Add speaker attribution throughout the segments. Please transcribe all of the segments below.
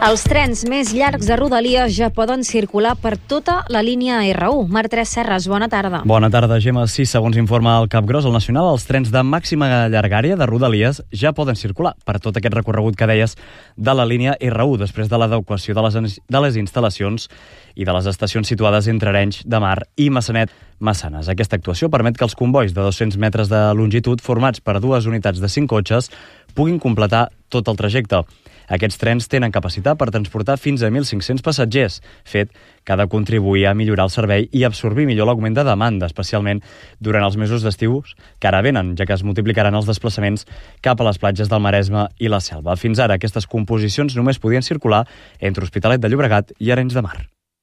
Speaker 1: Els trens més llargs de Rodalies ja poden circular per tota la línia R1. Marc Tres Serres, bona tarda.
Speaker 2: Bona tarda, Gemma. Sí, segons informa el Capgròs, el Nacional, els trens de màxima llargària de Rodalies ja poden circular per tot aquest recorregut que deies de la línia R1, després de l'adequació de les instal·lacions i de les estacions situades entre Arenys de Mar i Massanet-Massanes. Aquesta actuació permet que els combois de 200 metres de longitud, formats per dues unitats de 5 cotxes, puguin completar tot el trajecte. Aquests trens tenen capacitat per transportar fins a 1.500 passatgers, fet que ha de contribuir a millorar el servei i absorbir millor l'augment de demanda, especialment durant els mesos d'estius que ara venen, ja que es multiplicaran els desplaçaments cap a les platges del Maresme i la Selva. Fins ara, aquestes composicions només podien circular entre Hospitalet de Llobregat i Arenys de Mar.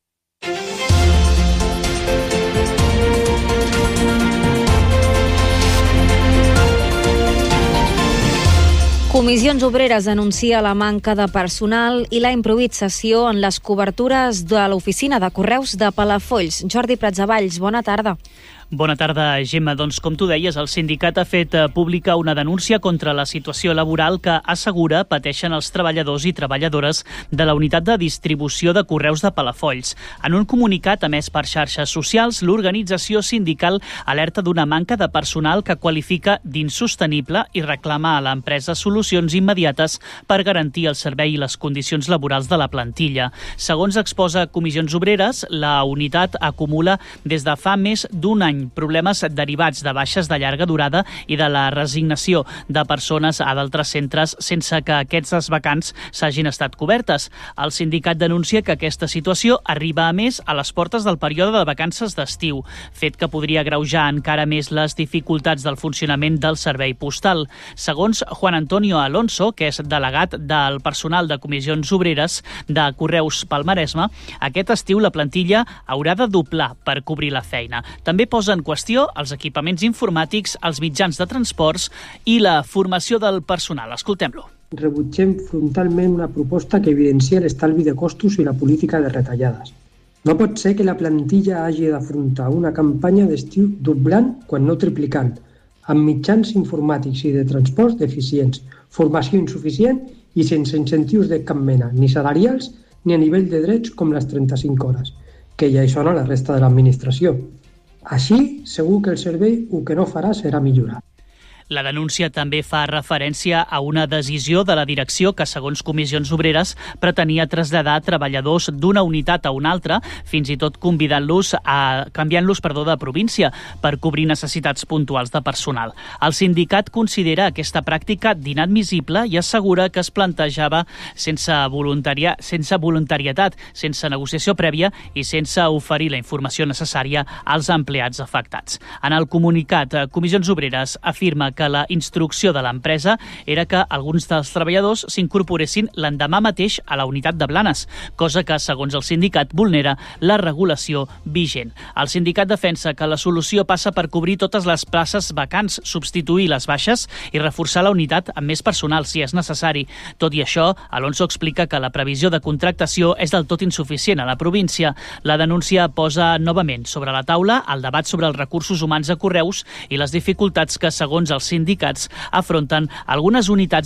Speaker 1: Comissions Obreres anuncia la manca de personal i la improvisació en les cobertures de l'oficina de correus de Palafolls. Jordi Pratsavalls, bona tarda.
Speaker 3: Bona tarda, Gemma. Doncs, com tu deies, el sindicat ha fet pública una denúncia contra la situació laboral que assegura pateixen els treballadors i treballadores de la unitat de distribució de correus de Palafolls. En un comunicat emès per xarxes socials, l'organització sindical alerta d'una manca de personal que qualifica d'insostenible i reclama a l'empresa solucions immediates per garantir el servei i les condicions laborals de la plantilla. Segons exposa Comissions Obreres, la unitat acumula des de fa més d'un any problemes derivats de baixes de llarga durada i de la resignació de persones a d'altres centres sense que aquestes vacants s'hagin estat cobertes. El sindicat denuncia que aquesta situació arriba a més a les portes del període de vacances d'estiu, fet que podria agreujar encara més les dificultats del funcionament del servei postal. Segons Juan Antonio Alonso, que és delegat del personal de Comissions Obreres de Correus pel Maresme, aquest estiu la plantilla haurà de doblar per cobrir la feina. També posa en qüestió els equipaments informàtics, els mitjans de transports i la formació del personal. Escoltem-lo.
Speaker 4: Rebutgem frontalment una proposta que evidencia l'estalvi de costos i la política de retallades. No pot ser que la plantilla hagi d'afrontar una campanya d'estiu doblant, quan no triplicant, amb mitjans informàtics i de transports deficients, formació insuficient i sense incentius de cap mena, ni salarials ni a nivell de drets com les 35 hores, que ja hi són a la resta de l'administració. Així, segur que el servei el que no farà serà millorar.
Speaker 3: La denúncia també fa referència a una decisió de la direcció que, segons Comissions Obreres, pretenia traslladar treballadors d'una unitat a una altra, fins i tot canviant-los de província per cobrir necessitats puntuals de personal. El sindicat considera aquesta pràctica d'inadmissible i assegura que es plantejava sense voluntarietat, sense negociació prèvia i sense oferir la informació necessària als empleats afectats. En el comunicat, Comissions Obreres afirma que la instrucció de l'empresa era que alguns dels treballadors s'incorporessin l'endemà mateix a la unitat de Blanes, cosa que, segons el sindicat, vulnera la regulació vigent. El sindicat defensa que la solució passa per cobrir totes les places vacants, substituir les baixes i reforçar la unitat amb més personal, si és necessari. Tot i això, Alonso explica que la previsió de contractació és del tot insuficient a la província. La denúncia posa novament sobre la taula el debat sobre els recursos humans a Correus i les dificultats que, segons els sindicats, afronten algunes unitats